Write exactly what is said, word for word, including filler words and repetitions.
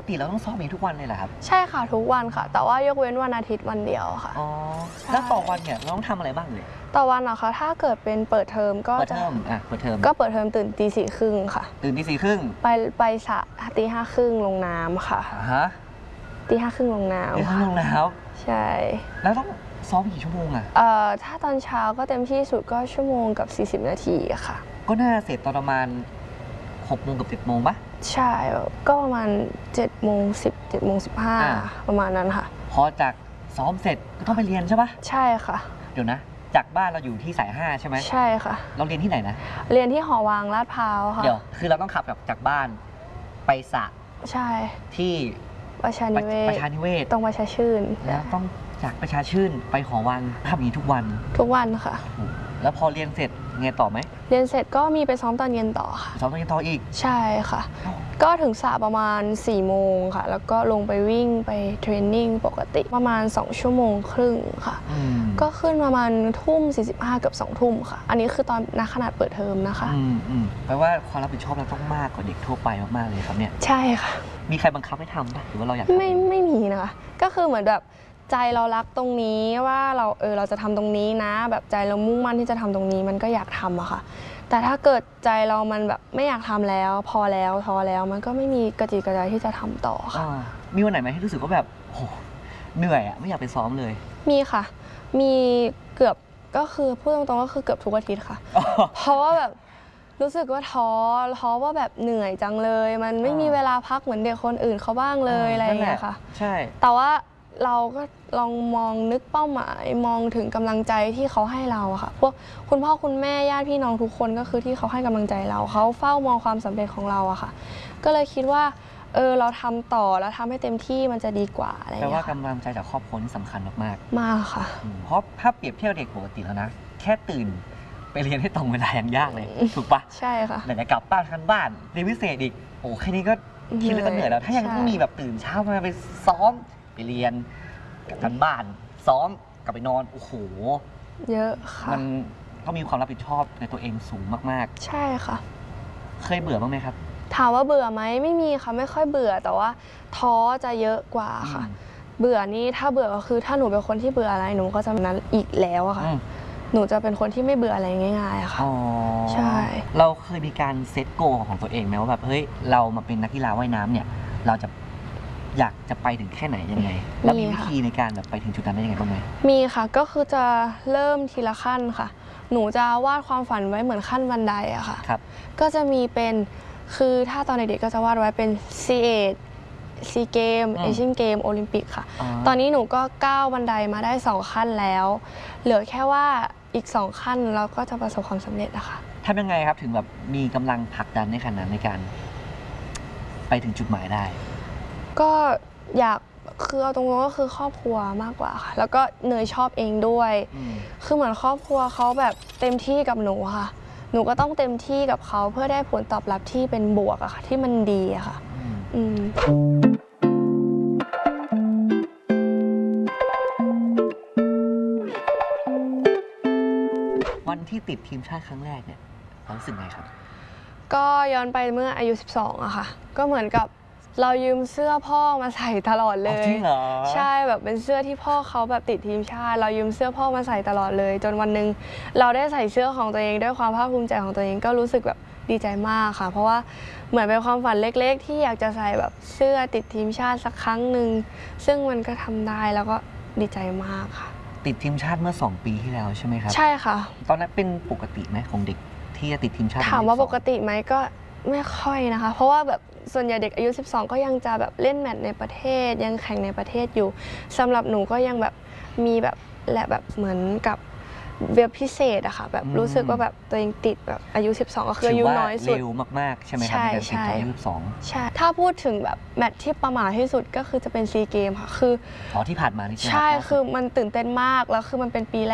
ติเราต้องซ้อมเองทุกวันเลยเหรอครับใช่ค่ะทุกวันค่ะแต่ว่ายกเว้นวันอาทิตย์วันเดียวค่ะอ๋อแล้วต่อวันเนี่ยเราต้องทำอะไรบ้างเลยต่อวันเหรอคะถ้าเกิดเป็นเปิดเทอมก็เปิดเทอมอ่ะเปิดเทอมก็เปิดเทอมตื่นตีสี่ครึ่งค่ะตื่นตีสี่ครึ่งไปไปสระตีห้าครึ่งลงน้ำค่ะฮะตีห้าครึ่งลงน้ำตีห้าลงน้ำใช่แล้วต้องซ้อมกี่ชั่วโมงอ่ะเอ่อถ้าตอนเช้าก็เต็มที่สุดก็ชั่วโมงกับสี่สิบนาทีค่ะก็น่าเสร็จตอนประมาณหกโมงกับเจ็ดโมงปะใช่ก็ประมาณเจ็ดโมงสิบเจ็ดโมงสิบห้าประมาณนั้นค่ะพอจากซ้อมเสร็จก็ต้องไปเรียนใช่ปะใช่ค่ะเดี๋ยวนะจากบ้านเราอยู่ที่สายห้าใช่ไหมใช่ค่ะเราเรียนที่ไหนนะเรียนที่หอวังลาดพร้าวค่ะเดี๋ยวคือเราต้องขับจากบ้านไปสระใช่ที่ประชานิเวศประชานิเวศตรงประชาชื่นแล้วต้องจากประชาชื่นไปหอวังทำอย่างนี้ทุกวันทุกวันค่ะแล้วพอเรียนเสร็จไงต่อไหมเรียนเสร็จก็มีไปซ้อมตอนเย็นต่อค่ะซ้อมตอนเย็นต่ออีกใช่ค่ะก็ถึงสระประมาณสี่โมงค่ะแล้วก็ลงไปวิ่งไปเทรนนิ่งปกติประมาณสองชั่วโมงครึ่งค่ะก็ขึ้นประมาณทุ่มสี่สิบห้ากับสองทุ่มค่ะอันนี้คือตอนณขนาดเปิดเทอมนะคะอืมอืมแปลว่าความรับผิดชอบเราต้องมากกว่าเด็กทั่วไปมากๆเลยครับเนี่ยใช่ค่ะมีใครบังคับให้ทำป่ะหรือว่าเราอยากไม่ไม่มีนะคะก็คือเหมือนแบบใจเรารักตรงนี้ว่าเราเออเราจะทำตรงนี้นะแบบใจเรามุ่งมั่นที่จะทำตรงนี้มันก็อยากทำอะค่ะแต่ถ้าเกิดใจเรามันแบบไม่อยากทำแล้วพอแล้วท้อแล้วมันก็ไม่มีกระจิตกระใจที่จะทำต่อค่ะมีวันไหนไหมที่รู้สึกว่าแบบโหเหนื่อยอะไม่อยากไปซ้อมเลยมีค่ะมีเกือบก็คือพูดตรงๆก็คือเกือบทุกอาทิตย์ค่ะเพราะว่าแบบรู้สึกว่าท้อท้อว่าแบบเหนื่อยจังเลยมันไม่มีเวลาพักเหมือนเด็กคนอื่นเขาบ้างเลยอะไรอย่างเงี้ยค่ะใช่แต่ว่าเราก็ลองมองนึกเป้าหมายมองถึงกำลังใจที่เขาให้เราอะค่ะพวกคุณพ่อคุณแม่ญาติพี่น้องทุกคนก็คือที่เขาให้กำลังใจเราเขาเฝ้ามองความสำเร็จของเราอะค่ะก็เลยคิดว่าเออเราทำต่อแล้วทำให้เต็มที่มันจะดีกว่าอะไรอย่างเงี้ยแปลว่ากำลังใจจากครอบครัวนี่สำคัญมากๆมากค่ะเพราะถ้าเปรียบเทียบเด็กปกติแล้วนะแค่ตื่นไปเรียนให้ตรงเวลายังยากเลยถูกปะใช่ค่ะไหนจะกลับบ้านทันบ้านเรียนพิเศษอีกโอ้แค่นี้ก็คิดแล้วก็เหนื่อยแล้วถ้ายังต้องมีแบบตื่นเช้ามาไปซ้อมไปเรียนกับทันบ้านซ้อมกลับไปนอนโอ้โหเยอะค่ะมันต้องมีความรับผิดชอบในตัวเองสูงมากๆใช่ค่ะเคยเบื่อบ้างไหมครับถามว่าเบื่อไหมไม่มีค่ะไม่ค่อยเบื่อแต่ว่าท้อจะเยอะกว่าค่ะเบื่อนี่ถ้าเบื่อก็คือถ้าหนูเป็นคนที่เบื่ออะไรหนูก็จะนั้นอีกแล้วอะค่ะหนูจะเป็นคนที่ไม่เบื่ออะไรง่ายๆอะค่ะใช่เราเคยมีการเซตโกของตัวเองไหมว่าแบบเฮ้ยเรามาเป็นนักกีฬาว่ายน้ำเนี่ยเราจะอยากจะไปถึงแค่ไหนยังไงแล้วมีวิธีในการแบบไปถึงจุดนั้นได้ยังไงบ้างไหมมีค่ะก็คือจะเริ่มทีละขั้นค่ะหนูจะวาดความฝันไว้เหมือนขั้นบันไดอะค่ะก็จะมีเป็นคือถ้าตอนเด็กๆก็จะวาดไว้เป็น ซี เอท ซี เกม เอเชียนเกม โอลิมปิกค่ะตอนนี้หนูก็ก้าวบันไดมาได้สองขั้นแล้วเหลือแค่ว่าอีกสองขั้นเราก็จะประสบความสำเร็จนะคะทำยังไงครับถึงแบบมีกำลังผลักดันในขนาดในการไปถึงจุดหมายได้ก็อยากคือเอาตรงๆก็คือครอบครัวมากกว่าค่ะแล้วก็เนยชอบเองด้วยคือเหมือนครอบครัวเขาแบบเต็มที่กับหนูค่ะหนูก็ต้องเต็มที่กับเขาเพื่อได้ผลตอบรับที่เป็นบวกอะค่ะที่มันดีอะค่ะวันที่ติดทีมชาติครั้งแรกเนี่ยรู้สึกไงครับก็ย้อนไปเมื่ออายุสิบสองอะค่ะก็เหมือนกับเรายืมเสื้อพ่อมาใส่ตลอดเลยจริงเหรอใช่แบบเป็นเสื้อที่พ่อเขาแบบติดทีมชาติเรายืมเสื้อพ่อมาใส่ตลอดเลยจนวันหนึ่งเราได้ใส่เสื้อของตัวเองด้วยความภาคภูมิใจของตัวเองก็รู้สึกแบบดีใจมากค่ะเพราะว่าเหมือนเป็นความฝันเล็กๆที่อยากจะใส่แบบเสื้อติดทีมชาติสักครั้งหนึ่งซึ่งมันก็ทำได้แล้วก็ดีใจมากค่ะติดทีมชาติเมื่อสองปีที่แล้วใช่ไหมครับใช่ค่ะตอนนั้นเป็นปกติไหมของเด็กที่จะติดทีมชาติถามว่าปกติไหมก็ไม่ค่อยนะคะเพราะว่าแบบส่วนใหญ่เด็กอายุสิบสองก็ยังจะแบบเล่นแมตช์ในประเทศยังแข่งในประเทศอยู่สำหรับหนูก็ยังแบบมีแบบแหละแบบเหมือนกับเบบพิเศษอะค่ะแบบรู้สึกว่าแบบตัวเองติดแบบอายุสิบสองก็คืออายุน้อยสุดเร็วมากๆใช่ไหมครับในการติดอายุสิบสองใช่ถ้าพูดถึงแบบแมตช์ที่ประมาทที่สุดก็คือจะเป็นซีเกมค่ะคืออ๋อที่ผ่านมานี่ใช่คือมันตื่นเต้นมากแล้วคือมันเป็นปีแรก